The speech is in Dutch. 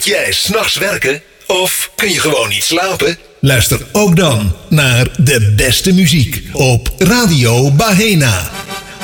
Moet jij 's nachts werken? Of kun je gewoon niet slapen? Luister ook dan naar de beste muziek op Radio Bahena.